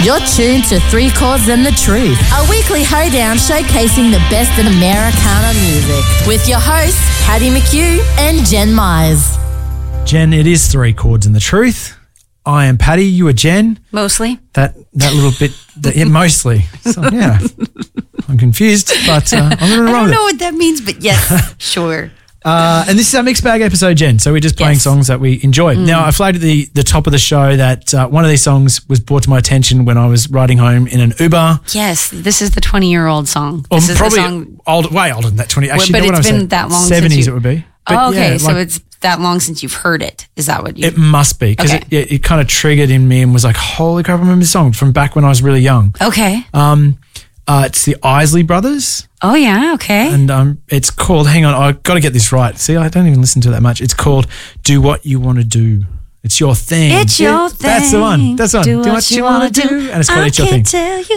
You're tuned to Three Chords and the Truth, a weekly hoedown showcasing the best in Americana music with your hosts, Paddy McHugh and Jen Myers. Jen, it is Three Chords and the Truth. I am Paddy, you are Jen. Mostly. That little bit, mostly. So, yeah, I'm confused, but I'm going to roll I don't know with what that means, but yes, sure. And this is our mixed bag episode, Jen. So we're just playing songs that we enjoy. Now, I flagged at the top of the show that one of these songs was brought to my attention when I was riding home in an Uber. Yes, this is the 20-year-old song. Or This is probably the song. way older than that, 20. Actually, But you know what it's I'm been saying? that long 70s since it would be. But Oh, okay, yeah, so it's that long since you've heard it. Is that what you... It must be, because Okay. it kind of triggered in me and was like, holy crap, I remember this song from back when I was really young. Okay. It's the Isley Brothers. Oh, yeah, okay. And it's called, hang on, I've got to get this right. See, I don't even listen to it that much. It's called Do What You Want to Do. It's your thing. It's your thing. That's the one. That's the one. Do what you wanna want to do. And it's called It's Your Thing. Tell you